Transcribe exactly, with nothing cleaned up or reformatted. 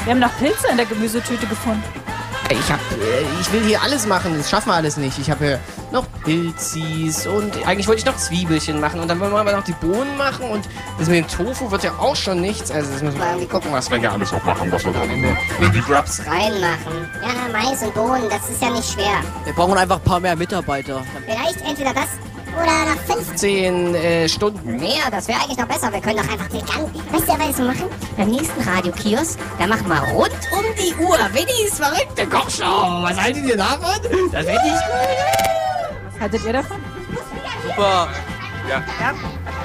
Wir haben noch Pilze in der Gemüsetüte gefunden. Ich hab, äh, ich will hier alles machen, das schaffen wir alles nicht. Ich habe hier noch Pilzis und eigentlich wollte ich noch Zwiebelchen machen und dann wollen wir aber noch die Bohnen machen und das mit dem Tofu wird ja auch schon nichts. Also das müssen wir irgendwie gucken, was wir hier alles noch machen, was wir da in, in die Grubs reinmachen. Ja, Mais und Bohnen, das ist ja nicht schwer. Wir brauchen einfach ein paar mehr Mitarbeiter. Vielleicht entweder das oder nach fünfzehn äh, Stunden. mehr, das wäre eigentlich noch besser. Wir können doch einfach den ganzen... Weißt du, was wir machen? Beim nächsten Radiokiosk, da machen wir rund um die Uhr Winnies verrückte Kochshow. Was haltet ihr davon? Das finde ich gut. Was haltet ihr davon? Super. Ja. Ja.